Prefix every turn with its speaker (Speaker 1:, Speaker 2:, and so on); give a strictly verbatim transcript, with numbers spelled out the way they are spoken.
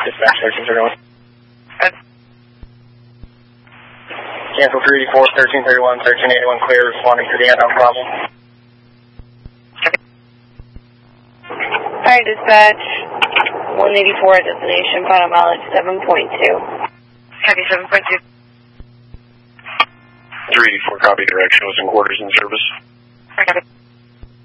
Speaker 1: Dispatch thirteen thirty-one.
Speaker 2: Good.
Speaker 1: Cancel three eighty-four, thirteen thirty-one, thirteen eighty-one clear, responding to the unknown problem.
Speaker 3: Hi, dispatch. one eighty-four destination, final mileage seven point two.
Speaker 2: Copy seven point two.
Speaker 4: three eighty-four, copy direction, was in quarters in service.
Speaker 2: Copy.